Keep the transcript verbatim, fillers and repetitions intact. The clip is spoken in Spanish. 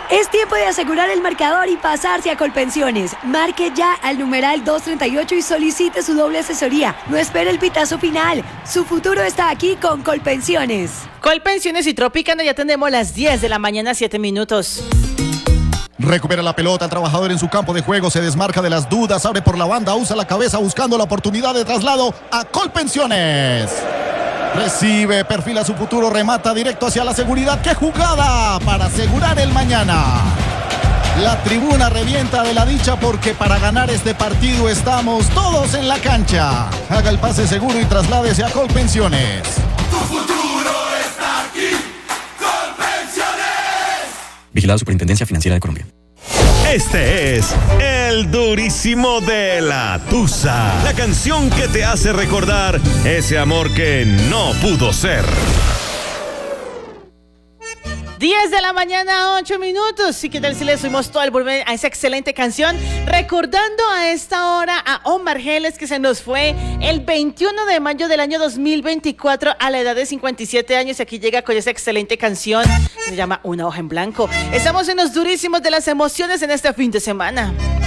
Es tiempo de asegurar el marcador y pasarse a Colpensiones. Marque ya al numeral doscientos treinta y ocho y solicite su doble asesoría. No espere el pitazo final. Su futuro está aquí con Colpensiones. Colpensiones y Tropicana, ya tenemos las diez de la mañana, siete minutos. Recupera la pelota, el trabajador en su campo de juego, se desmarca de las dudas, abre por la banda, usa la cabeza buscando la oportunidad de traslado a Colpensiones. Recibe, perfila su futuro, remata directo hacia la seguridad. ¡Qué jugada para asegurar el mañana! La tribuna revienta de la dicha porque para ganar este partido estamos todos en la cancha. Haga el pase seguro y trasládese a Colpensiones. Tu futuro está aquí, Colpensiones. Vigilado Superintendencia Financiera de Colombia. Este es el durísimo de la Tusa, la canción que te hace recordar ese amor que no pudo ser. diez de la mañana, ocho minutos. ¿Y qué tal si le subimos todo el volumen a esa excelente canción? Recordando a esta hora a Omar Geles, que se nos fue el veintiuno de mayo del año dos mil veinticuatro a la edad de cincuenta y siete años. Y aquí llega con esa excelente canción. Se llama Una hoja en blanco. Estamos en los durísimos de las emociones en este fin de semana.